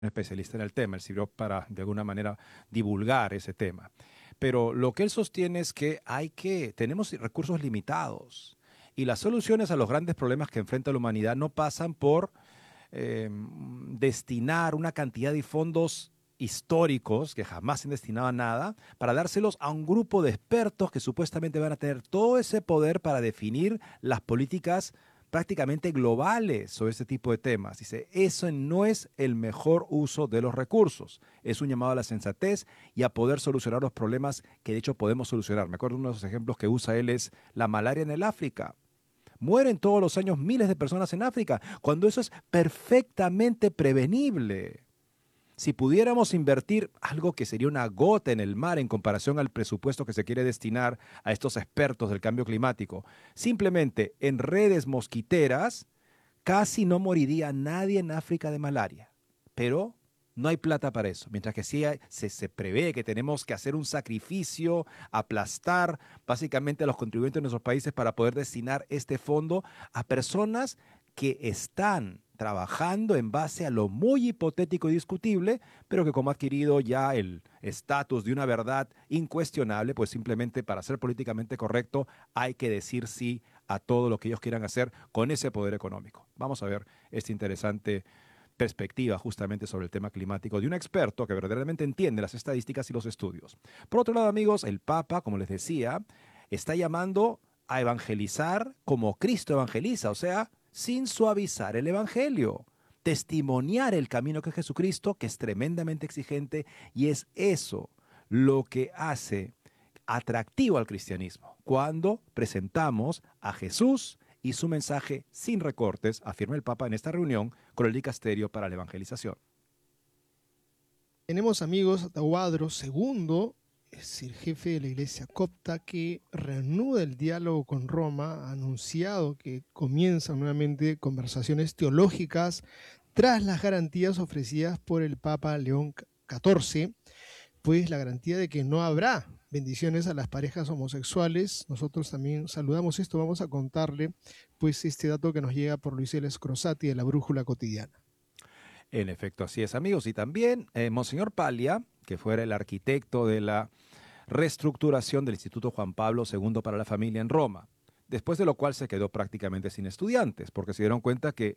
especialista en el tema, él sirvió para de alguna manera divulgar ese tema. Pero lo que él sostiene es que tenemos recursos limitados y las soluciones a los grandes problemas que enfrenta la humanidad no pasan por destinar una cantidad de fondos históricos que jamás se han destinado a nada para dárselos a un grupo de expertos que supuestamente van a tener todo ese poder para definir las políticas prácticamente globales sobre este tipo de temas. Dice, eso no es el mejor uso de los recursos. Es un llamado a la sensatez y a poder solucionar los problemas que de hecho podemos solucionar. Me acuerdo uno de los ejemplos que usa él es la malaria en el África. Mueren todos los años miles de personas en África, cuando eso es perfectamente prevenible. Si pudiéramos invertir algo que sería una gota en el mar en comparación al presupuesto que se quiere destinar a estos expertos del cambio climático, simplemente en redes mosquiteras, casi no moriría nadie en África de malaria. Pero no hay plata para eso. Mientras que sí se prevé que tenemos que hacer un sacrificio, aplastar básicamente a los contribuyentes de nuestros países para poder destinar este fondo a personas que están trabajando en base a lo muy hipotético y discutible, pero que como ha adquirido ya el estatus de una verdad incuestionable, pues simplemente para ser políticamente correcto hay que decir sí a todo lo que ellos quieran hacer con ese poder económico. Vamos a ver esta interesante perspectiva justamente sobre el tema climático de un experto que verdaderamente entiende las estadísticas y los estudios. Por otro lado, amigos, el Papa, como les decía, está llamando a evangelizar como Cristo evangeliza, o sea, sin suavizar el evangelio. Testimoniar el camino que es Jesucristo, que es tremendamente exigente, y es eso lo que hace atractivo al cristianismo, cuando presentamos a Jesús y su mensaje sin recortes, afirma el Papa en esta reunión con el Dicasterio para la Evangelización. Tenemos amigos a Tahuadro II, es el jefe de la iglesia copta, que reanuda el diálogo con Roma, ha anunciado que comienzan nuevamente conversaciones teológicas tras las garantías ofrecidas por el Papa León XIV, pues la garantía de que no habrá bendiciones a las parejas homosexuales. Nosotros también saludamos esto, vamos a contarle pues este dato que nos llega por Luis L. Scrosati de la Brújula Cotidiana. En efecto, así es, amigos. Y también Monseñor Paglia, que fuera el arquitecto de la reestructuración del Instituto Juan Pablo II para la Familia en Roma, después de lo cual se quedó prácticamente sin estudiantes, porque se dieron cuenta que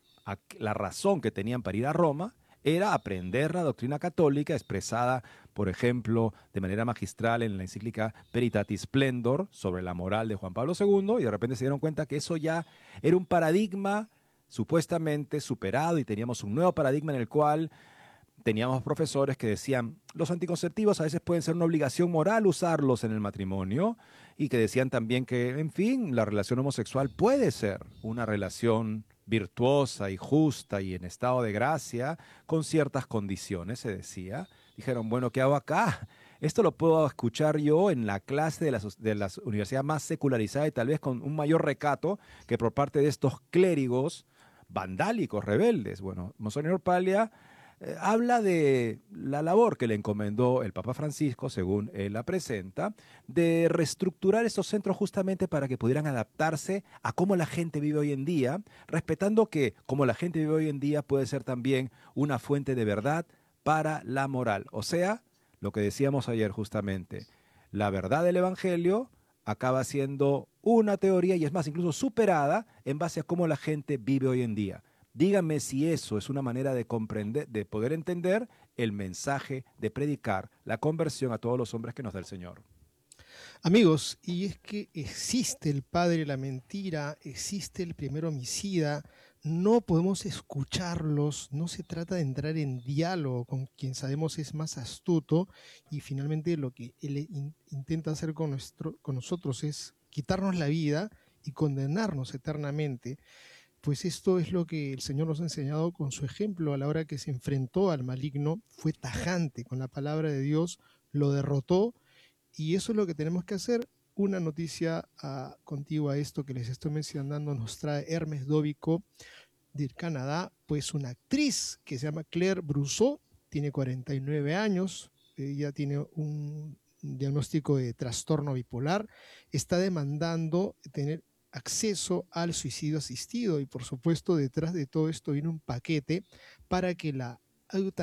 la razón que tenían para ir a Roma era aprender la doctrina católica expresada, por ejemplo, de manera magistral en la encíclica Veritatis Splendor sobre la moral de Juan Pablo II, y de repente se dieron cuenta que eso ya era un paradigma supuestamente superado y teníamos un nuevo paradigma en el cual teníamos profesores que decían, los anticonceptivos a veces pueden ser una obligación moral usarlos en el matrimonio, y que decían también que, en fin, la relación homosexual puede ser una relación virtuosa y justa y en estado de gracia, con ciertas condiciones, se decía. Dijeron, bueno, ¿qué hago acá? Esto lo puedo escuchar yo en la clase de la universidad más secularizada y tal vez con un mayor recato que por parte de estos clérigos vandálicos, rebeldes. Bueno, Monseñor Paglia habla de la labor que le encomendó el Papa Francisco, según él la presenta, de reestructurar estos centros justamente para que pudieran adaptarse a cómo la gente vive hoy en día, respetando que como la gente vive hoy en día puede ser también una fuente de verdad para la moral. O sea, lo que decíamos ayer justamente, la verdad del Evangelio acaba siendo una teoría y es más, incluso superada en base a cómo la gente vive hoy en día. Díganme si eso es una manera de comprender, de poder entender el mensaje de predicar la conversión a todos los hombres que nos da el Señor. Amigos, y es que existe el padre de la mentira, existe el primer homicida, no podemos escucharlos, no se trata de entrar en diálogo con quien sabemos es más astuto, y finalmente lo que él intenta hacer con nosotros es quitarnos la vida y condenarnos eternamente. Pues esto es lo que el Señor nos ha enseñado con su ejemplo a la hora que se enfrentó al maligno, fue tajante con la palabra de Dios, lo derrotó, y eso es lo que tenemos que hacer. Una noticia contigua a esto que les estoy mencionando nos trae Hermes Dóbico de Canadá, pues una actriz que se llama Claire Brousseau, tiene 49 años, ella tiene un diagnóstico de trastorno bipolar, está demandando tener acceso al suicidio asistido, y por supuesto detrás de todo esto viene un paquete para que la algo